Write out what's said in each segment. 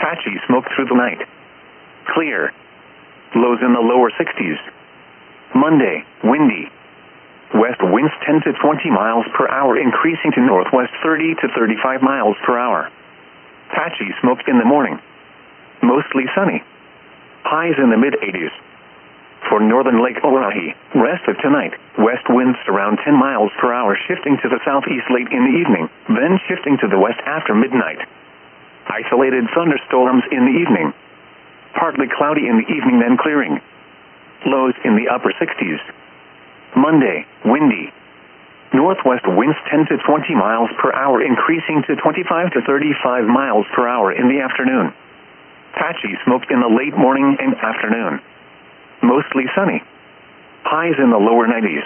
Patchy smoke through the night. Clear. Lows in the lower 60s. Monday, windy. West winds 10 to 20 miles per hour, increasing to northwest 30 to 35 miles per hour. Patchy smoke in the morning. Mostly sunny. Highs in the mid-80s. For northern Lake Oahe, rest of tonight, west winds around 10 miles per hour, shifting to the southeast late in the evening, then shifting to the west after midnight. Isolated thunderstorms in the evening. Partly cloudy in the evening, then clearing. Lows in the upper 60s. Monday, windy. Northwest winds 10 to 20 miles per hour, increasing to 25 to 35 miles per hour in the afternoon. Patchy smoke in the late morning and afternoon. Mostly sunny. Highs in the lower 90s.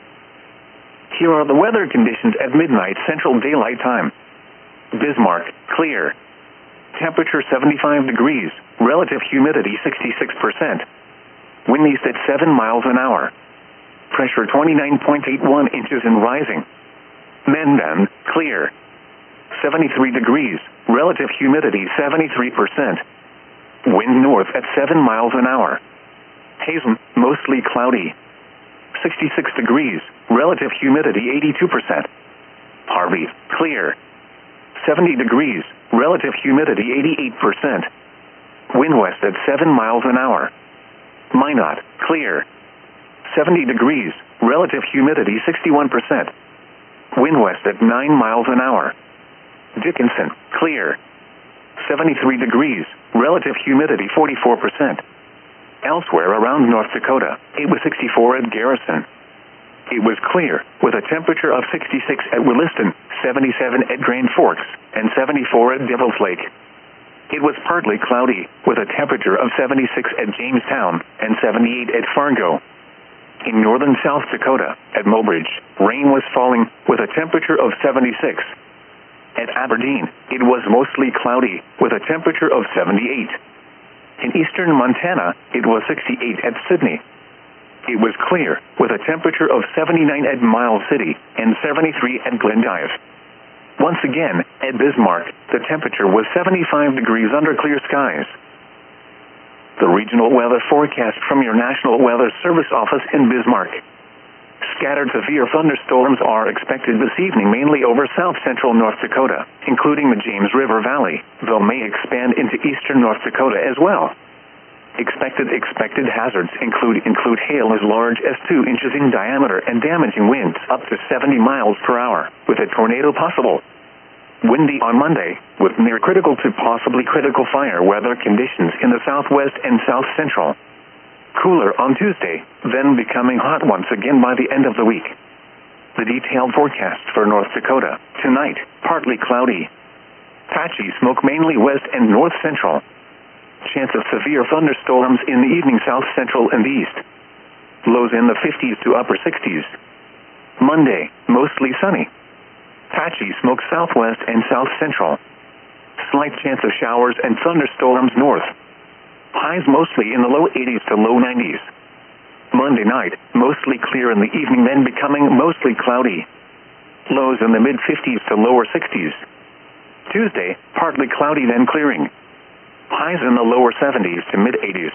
Here are the weather conditions at midnight Central Daylight Time. Bismarck, clear. Temperature 75 degrees, relative humidity 66%. Wind east at 7 miles an hour. Pressure 29.81 inches and rising. Mendon, clear. 73 degrees, relative humidity 73%. Wind north at 7 miles an hour. Hazen, mostly cloudy. 66 degrees, relative humidity 82%. Harvey, clear. 70 degrees, relative humidity 88%. Wind west at 7 miles an hour. Minot, clear. 70 degrees, relative humidity 61%. Wind west at 9 miles an hour. Dickinson, clear. 73 degrees, relative humidity 44%. Elsewhere around North Dakota, it was 64 at Garrison. It was clear, with a temperature of 66 at Williston, 77 at Grand Forks, and 74 at Devil's Lake. It was partly cloudy, with a temperature of 76 at Jamestown, and 78 at Fargo. In northern South Dakota, at Mobridge, rain was falling, with a temperature of 76. At Aberdeen, it was mostly cloudy, with a temperature of 78. In eastern Montana, it was 68 at Sydney. It was clear, with a temperature of 79 at Miles City, and 73 at Glendive. Once again, at Bismarck, the temperature was 75 degrees under clear skies. The regional weather forecast from your National Weather Service office in Bismarck. Scattered severe thunderstorms are expected this evening mainly over south-central North Dakota, including the James River Valley, though may expand into eastern North Dakota as well. Expected hazards include hail as large as 2 inches in diameter and damaging winds up to 70 miles per hour, with a tornado possible. Windy on Monday, with near critical to possibly critical fire weather conditions in the southwest and south-central. Cooler on Tuesday, then becoming hot once again by the end of the week. The detailed forecast for North Dakota. Tonight, partly cloudy. Patchy smoke mainly west and north-central. Chance of severe thunderstorms in the evening south-central and east. Lows in the 50s to upper 60s. Monday, mostly sunny. Patchy smoke southwest and south-central. Slight chance of showers and thunderstorms north. Highs mostly in the low 80s to low 90s. Monday night, mostly clear in the evening, then becoming mostly cloudy. Lows in the mid-50s to lower 60s. Tuesday, partly cloudy, then clearing. Highs in the lower 70s to mid-80s.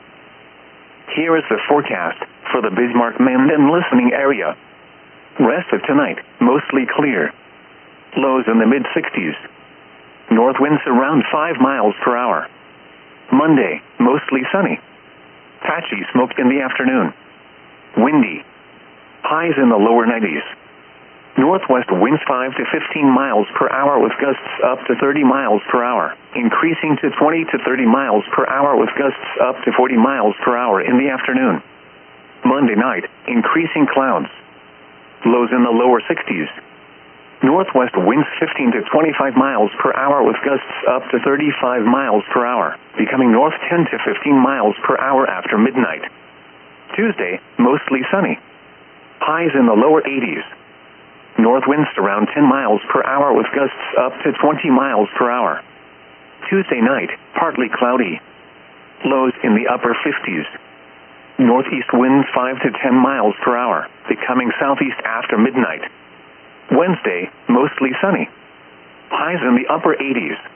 Here is the forecast for the Bismarck-Mendon listening area. Rest of tonight, mostly clear. Lows in the mid-60s. North winds around 5 miles per hour. Monday, mostly sunny. Patchy smoke in the afternoon. Windy. Highs in the lower 90s. Northwest winds 5 to 15 miles per hour with gusts up to 30 miles per hour, increasing to 20 to 30 miles per hour with gusts up to 40 miles per hour in the afternoon. Monday night, increasing clouds. Lows in the lower 60s. Northwest winds 15 to 25 miles per hour with gusts up to 35 miles per hour, becoming north 10 to 15 miles per hour after midnight. Tuesday, mostly sunny. Highs in the lower 80s. North winds around 10 miles per hour with gusts up to 20 miles per hour. Tuesday night, partly cloudy. Lows in the upper 50s. Northeast winds 5 to 10 miles per hour, becoming southeast after midnight. Wednesday, mostly sunny. Highs in the upper 80s.